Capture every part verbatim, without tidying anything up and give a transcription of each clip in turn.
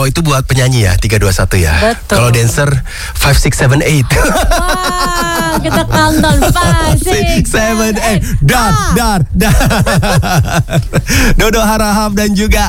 Kalau itu buat penyanyi ya tiga dua satu ya. Betul. Kalau dancer five six seven eight. Wah, kita countdown five six seven eight. Dar dar dar. Dodo Harahap dan juga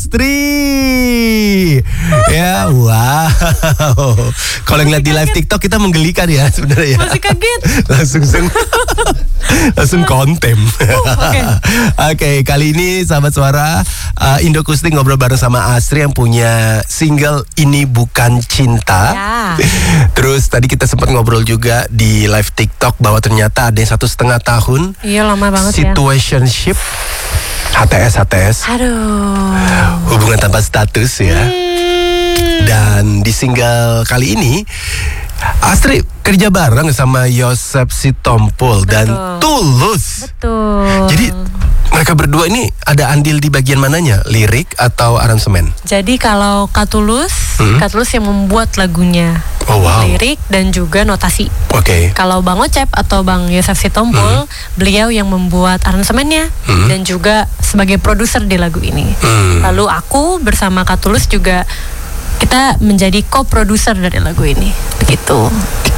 Astri. Ya, wow. Kalau ngeliat di live TikTok kita menggelikan ya sebenarnya ya. Masih kaget. Langsung langsung kontem. Oke. Oke, kali ini sahabat suara uh, Indo Kustik ngobrol bareng sama Astri yang punya single Ini Bukan Cinta. Ya. Terus tadi kita sempat ngobrol juga di live TikTok bahwa ternyata ada yang satu setengah tahun. Iya, lama banget ya. Situationship, H T S H T S. Aduh. Hubungan tanpa status ya. Hmm. Dan di single kali ini Astri kerja bareng sama Yosep Sitompul dan Tulus. Betul. Jadi mereka berdua ini ada andil di bagian mananya? Lirik atau aransemen? Jadi kalau Katulus, Hmm. Katulus yang membuat lagunya, Oh wow. lirik dan juga notasi. Oke. Kalau Bang Ocep atau Bang Yosef Sitompul, beliau yang membuat aransemennya Hmm. dan juga sebagai produser di lagu ini. Hmm. Lalu aku bersama Katulus juga kita menjadi co-producer dari lagu ini. Begitu.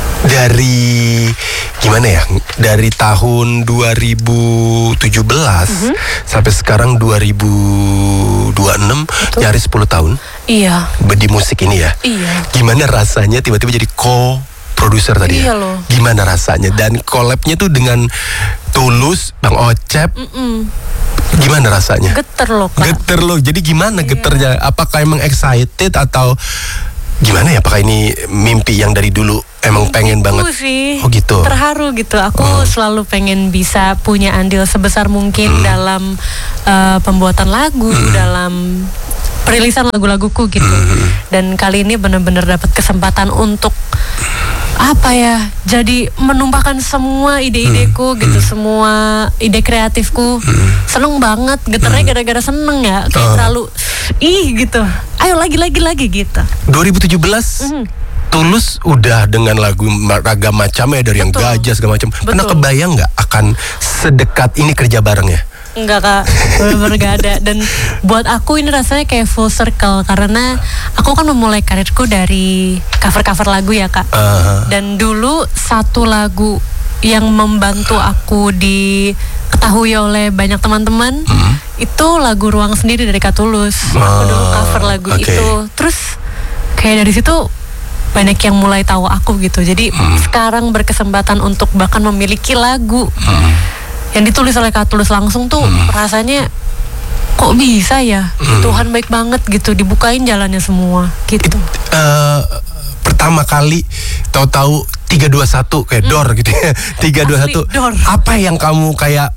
Dari gimana ya? Dari tahun dua ribu tujuh belas Mhm. sampai sekarang dua ribu dua puluh enam, nyaris sepuluh tahun Iya. di musik ini ya. Iya. Gimana rasanya tiba-tiba jadi co-producer tadi Iya ya? loh. Gimana rasanya? Dan collab-nya tuh dengan Tulus, Bang Ocep. Mm-mm. Gimana rasanya? Geter loh, Kak. Geter loh. Jadi gimana Iya. geternya? Apakah emang excited atau gimana ya? Apakah ini mimpi yang dari dulu emang pengen Gitu banget? sih. Oh gitu. Terharu gitu. Aku Oh. selalu pengen bisa punya andil sebesar mungkin Hmm. dalam uh, pembuatan lagu, dalam perilisan lagu-laguku gitu. Hmm. Dan kali ini benar-benar dapat kesempatan untuk apa ya? Jadi menumpahkan semua ide-ideku gitu, semua ide kreatifku. Seneng banget, geternya gara-gara seneng ya. Kayak Oh. selalu ih gitu. Ayo lagi lagi lagi gitu. dua ribu tujuh belas Mhm. Tulus udah dengan lagu ragam macamnya dari yang Betul. gajah segala macam. Pernah Betul. kebayang nggak akan sedekat ini kerja bareng ya? Enggak, Kak, bener-bener gak ada. Dan buat aku ini rasanya kayak full circle, karena aku kan memulai karirku dari cover-cover lagu ya, Kak. Uh, Dan dulu satu lagu yang membantu aku diketahui oleh banyak teman-teman, Hmm. itu lagu Ruang Sendiri dari Katulus. Aku Oh, dulu cover lagu oke. itu. Terus kayak dari situ banyak yang mulai tahu aku gitu. Jadi sekarang berkesempatan untuk bahkan memiliki lagu yang ditulis oleh Katulus langsung tuh rasanya kok bisa ya? Tuhan baik banget gitu, dibukain jalannya semua gitu. uh, pertama kali tahu-tahu tiga dua satu kayak door gitu ya. tiga dua satu. Asli, door. Apa yang kamu kayak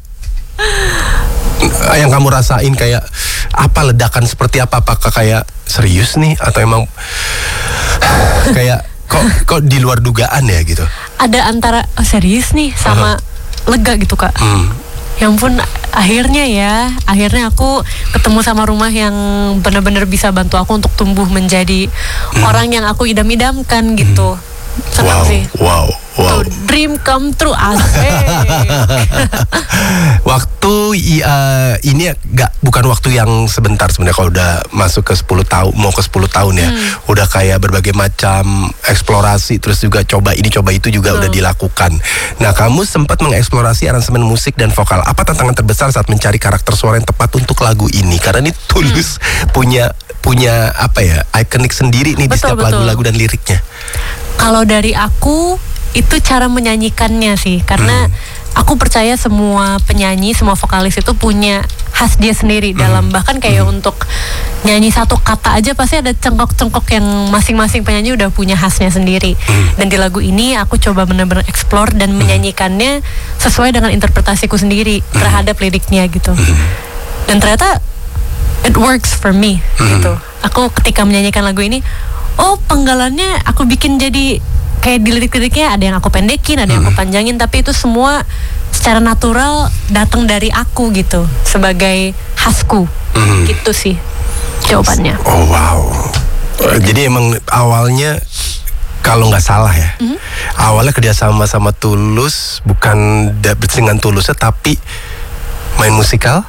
yang kamu rasain kayak apa ledakan seperti apa? Apakah kayak serius nih atau emang kayak kok kok di luar dugaan ya gitu? Ada antara oh, serius nih sama lega gitu, Kak. Hmm. Ya ampun, akhirnya ya, akhirnya aku ketemu sama rumah yang benar-benar bisa bantu aku untuk tumbuh menjadi orang yang aku idam-idamkan gitu. Senang Wow, sih. wow, wow. Tuh, dream come true, asik. Waktu i- uh, ini gak bukan waktu yang sebentar sebenarnya kalau udah masuk ke sepuluh tahun, mau ke sepuluh tahun ya. Udah kayak berbagai macam eksplorasi, terus juga coba ini coba itu juga udah dilakukan. Nah, kamu sempat mengeksplorasi aransemen musik dan vokal. Apa tantangan terbesar saat mencari karakter suara yang tepat untuk lagu ini? Karena ini Tulus punya punya apa ya? Ikonik sendiri nih di Betul, setiap betul. lagu-lagu dan liriknya. Kalau dari aku itu cara menyanyikannya sih, karena aku percaya semua penyanyi, semua vokalis itu punya khas dia sendiri dalam bahkan kayak untuk nyanyi satu kata aja pasti ada cengkok-cengkok yang masing-masing penyanyi udah punya khasnya sendiri. Dan di lagu ini aku coba benar-benar explore dan menyanyikannya sesuai dengan interpretasiku sendiri terhadap liriknya gitu. Dan ternyata it works for me gitu. Aku ketika menyanyikan lagu ini, oh penggalannya aku bikin jadi kayak di lirik-liriknya ada yang aku pendekin, ada yang aku panjangin, tapi itu semua secara natural datang dari aku gitu sebagai khasku. Gitu sih jawabannya. Oh wow. Eh, Jadi emang awalnya kalau nggak salah ya, awalnya kerjasama sama Tulus bukan da- dengan Tulusnya tapi main musikal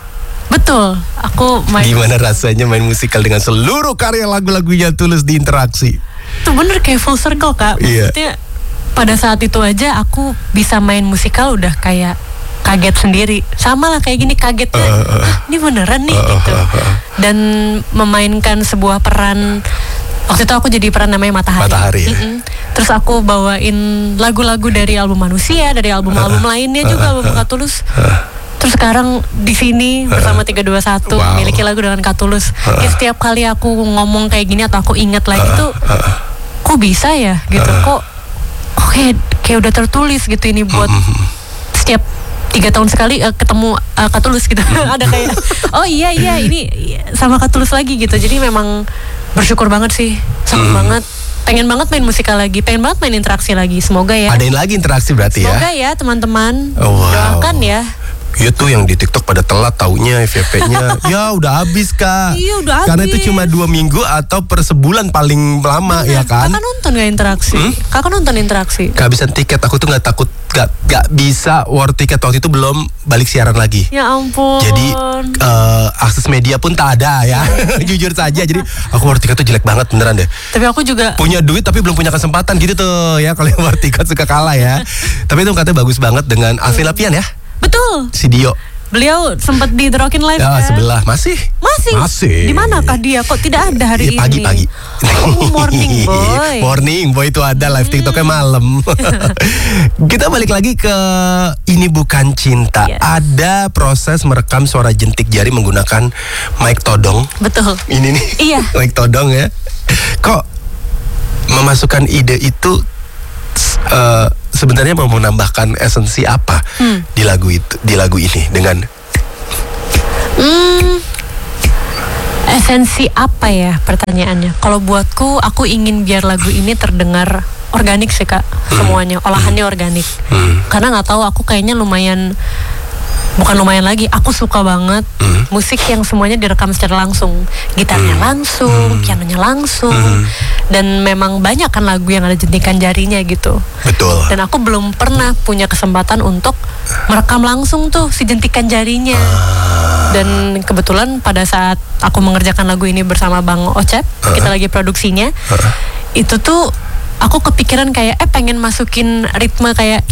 Betul, aku main. Gimana rasanya main musikal dengan seluruh karya lagu-lagunya Tulus di Interaksi? Itu bener kayak full circle Kak. Iya. Maksudnya pada saat itu aja aku bisa main musikal udah kayak kaget sendiri. Sama lah kayak gini kagetnya. Uh, uh, "Hah, ini beneran nih uh, gitu. uh, uh. Dan memainkan sebuah peran. Waktu itu aku jadi peran namanya Matahari. Matahari, ya. Mm-mm. Terus aku bawain lagu-lagu dari album Manusia, dari album-album lainnya juga, album Kak Tulus. Terus sekarang di sini bersama tiga dua satu Wow. memiliki lagu dengan Kak Tulus. Ya, setiap kali aku ngomong kayak gini atau aku ingat lagi tuh, kok bisa ya gitu, kok kok kayak kayak udah tertulis gitu ini buat setiap tiga tahun sekali uh, ketemu uh, Kak Tulus gitu. Ada kayak oh iya iya ini sama Kak Tulus lagi gitu. Jadi memang bersyukur banget sih, seneng banget. Pengen banget main musikal lagi, pengen banget main interaksi lagi. Semoga ya. Adain lagi interaksi berarti ya. Semoga ya teman-teman. Oh, wow. Doakan ya. Iya tuh yang di TikTok pada telat taunya F Y P-nya. Ya udah habis Kak. Iya, udah Karena habis. itu cuma dua minggu atau per sebulan paling lama. Bener. Ya kan. Kakak nonton gak interaksi? Hmm? Kakak nonton interaksi? Kehabisan tiket, aku tuh nggak takut, nggak nggak bisa war tiket waktu itu belum balik siaran lagi. Ya ampun. Jadi eh, akses media pun tak ada ya. Jujur saja. Jadi aku war tiket tuh jelek banget beneran deh. Tapi aku juga Punya duit tapi belum punya kesempatan gitu tuh ya. Kalau yang war tiket suka kalah ya. Tapi itu katanya bagus banget dengan Alvin Lapian ya. betul. Si Dio. Beliau sempat di The Rockin' Live Ya kan? sebelah masih. Masih. Masih. Di manakah dia? Kok tidak ada hari Ya, pagi, ini? pagi. Oh, morning boy. Morning boy itu ada live TikToknya malam. Kita balik lagi ke Ini Bukan Cinta. Yes. Ada proses merekam suara jentik jari menggunakan mic todong. Betul. Ini nih. Iya. Mic todong ya. Kok memasukkan ide itu eh, sebenarnya mau menambahkan esensi apa Hmm. di lagu itu, di lagu ini dengan Hmm, esensi apa ya pertanyaannya? Kalau buatku, aku ingin biar lagu ini terdengar organik sih Kak, semuanya olahannya organik. Hmm. Karena nggak tahu, aku kayaknya lumayan, bukan lumayan lagi, aku suka banget Hmm. musik yang semuanya direkam secara langsung, gitarnya langsung, pianonya langsung, dan memang banyak kan lagu yang ada jentikan jarinya gitu. betul. Dan aku belum pernah punya kesempatan untuk merekam langsung tuh si jentikan jarinya. Dan kebetulan pada saat aku mengerjakan lagu ini bersama Bang Ocep, kita lagi produksinya, itu tuh aku kepikiran kayak eh pengen masukin ritme kayak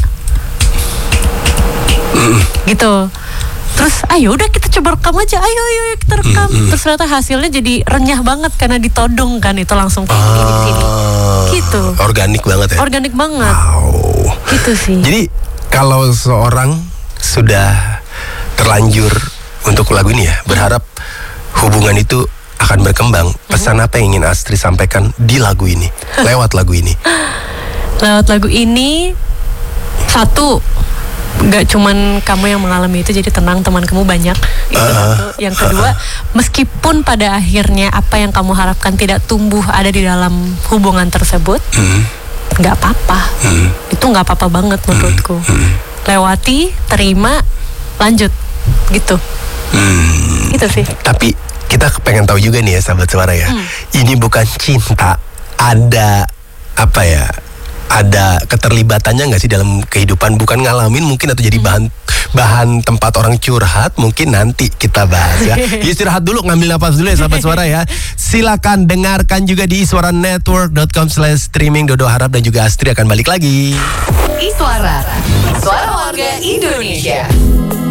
gitu. Terus ayo udah kita coba rekam aja, ayo ayo, ayo kita rekam. Terus ternyata hasilnya jadi renyah banget karena ditodong kan, itu langsung kayak gini di sini. Gitu. Organik banget ya. Organik banget. Wow. Gitu sih. Jadi kalau seorang sudah terlanjur untuk lagu ini ya, berharap hubungan itu akan berkembang. Pesan apa yang ingin Astri sampaikan di lagu ini, lewat lagu ini? Lewat lagu ini, satu, gak cuman kamu yang mengalami itu, jadi tenang, teman kamu banyak. Itu Uh, satu. Yang kedua, meskipun pada akhirnya apa yang kamu harapkan tidak tumbuh ada di dalam hubungan tersebut, Hmm, gak apa-apa. hmm, Itu gak apa-apa banget menurutku. Lewati, terima, lanjut. Gitu. hmm. Gitu sih. Tapi kita pengen tahu juga nih ya sahabat suara ya, ini bukan cinta, ada apa ya? Ada keterlibatannya nggak sih dalam kehidupan, bukan ngalamin mungkin atau jadi bahan bahan tempat orang curhat, mungkin nanti kita bahas ya. Istirahat dulu, ngambil napas dulu ya sahabat suara ya. Silakan dengarkan juga di iswara network dot com slash streaming. Dodo harap dan juga Astri akan balik lagi. Iswara, suara warga Indonesia.